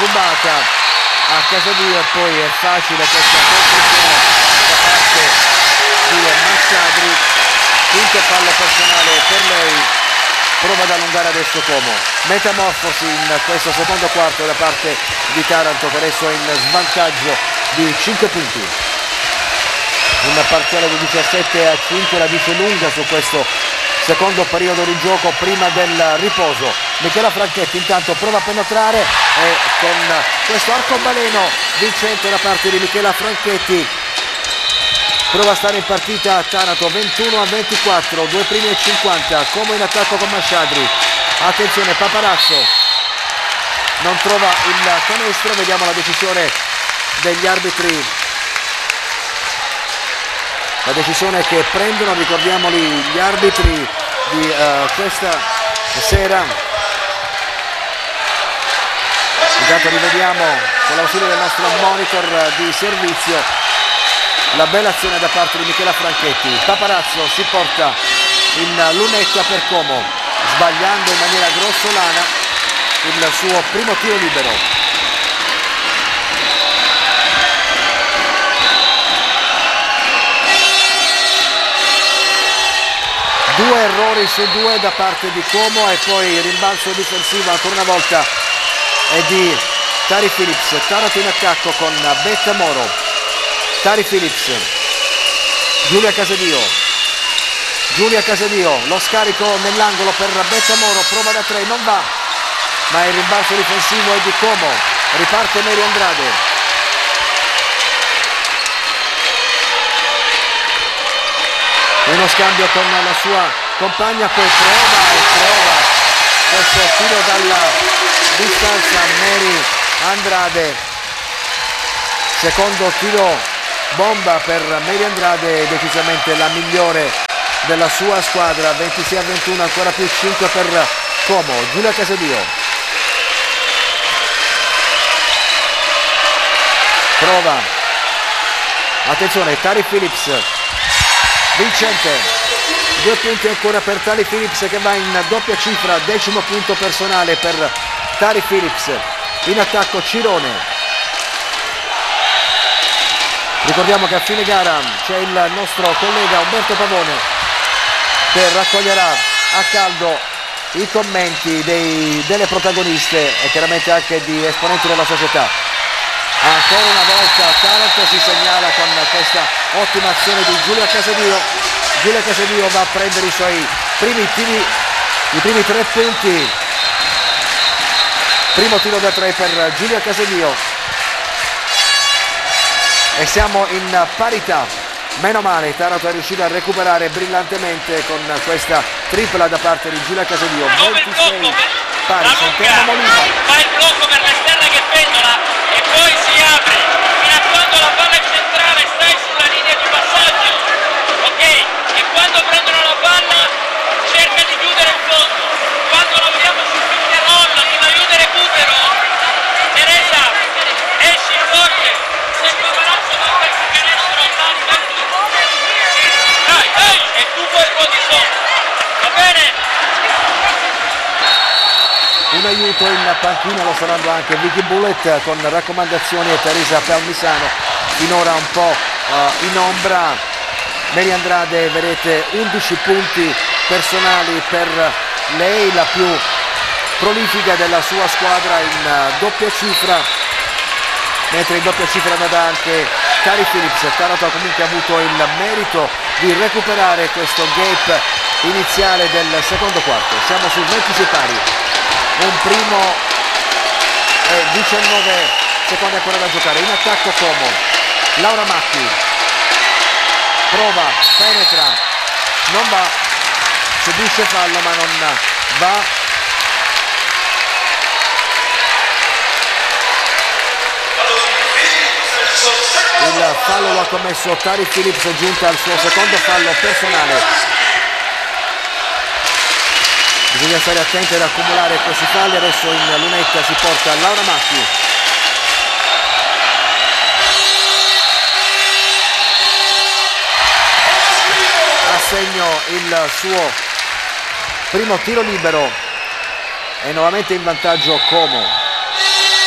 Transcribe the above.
rubata a Casadio e poi è facile questa conclusione da parte di Masciadri. Quinto fallo personale per lei, prova ad allungare adesso Como. Metamorfosi in questo secondo quarto da parte di Taranto, che adesso è in svantaggio di 5 punti. Un parziale di 17-5 la dice lunga su questo secondo periodo di gioco prima del riposo. Michela Franchetti intanto prova a penetrare e con questo arcobaleno vincente da parte di Michela Franchetti prova a stare in partita Taranto. 21-24, due primi e 50, Como in attacco con Masciadri. Attenzione, Paparazzo non trova il canestro, vediamo la decisione degli arbitri. La decisione che prendono, ricordiamoli, gli arbitri di questa sera. Intanto rivediamo con l'ausilio del nostro monitor di servizio la bella azione da parte di Michela Franchetti. Paparazzo si porta in lunetta per Como, sbagliando in maniera grossolana il suo primo tiro libero. Due errori su due da parte di Como e poi il rimbalzo difensivo ancora una volta è di Tari Phillips. Taranto in attacco con Betta Moro. Tari Phillips, Giulia Casadio, lo scarico nell'angolo per Betta Moro, prova da 3, non va, ma il rimbalzo difensivo è di Como. Riparte Mary Andrade. Uno scambio con la sua compagna, poi prova questo tiro dalla distanza Mary Andrade. Secondo tiro bomba per Mary Andrade, decisamente la migliore della sua squadra. 26-21, ancora più 5 per Como. Giulia Casadio prova, attenzione, Tari Phillips vincente, 2 punti ancora per Tari Phillips che va in doppia cifra, 10° punto personale per Tari Phillips. In attacco Cirone. Ricordiamo che a fine gara c'è il nostro collega Umberto Pavone che raccoglierà a caldo i commenti delle protagoniste e chiaramente anche di esponenti della società. Ancora una volta Taranto si segnala con questa ottima azione di Giulia Casadio. Giulia Casadio va a prendere i suoi primi 3 punti. Primo tiro da 3 per Giulia Casadio. E siamo in parità. Meno male, Taranto è riuscito a recuperare brillantemente con questa tripla da parte di Giulia Casadio. 26 pari, sentiamo Molina. Fa il blocco per l'esterna che pendola e poi si apre fino a quando la palla è centrale, stai sulla linea di passaggio, ok? E quando prendono la palla cerca di chiudere il fondo. Quando lavoriamo sul pick and roll, in aiuto e recupero, Teresa esci forte, se Paparazzo non pensi canestro, dai, e tu poi voti sotto, va bene? Un aiuto in panchina lo saranno anche Vicky Bullet con raccomandazioni e Teresa Palmisano finora un po' in ombra. Mary Andrade, vedete, 11 punti personali per lei, la più prolifica della sua squadra in doppia cifra, mentre in doppia cifra andata anche Tari Phillips. Taranto comunque ha avuto il merito di recuperare questo gap iniziale del secondo quarto. Siamo su 26 pari. Un primo e 19 secondi ancora da giocare. In attacco Como. Laura Macchi prova, penetra, non va, subisce fallo ma non va. Il fallo lo ha commesso Tari Phillips, giunta al suo secondo fallo personale. Bisogna stare attenti ad accumulare questi falli. Adesso in lunetta si porta Laura Macchi. A segno il suo primo tiro libero e nuovamente in vantaggio Como.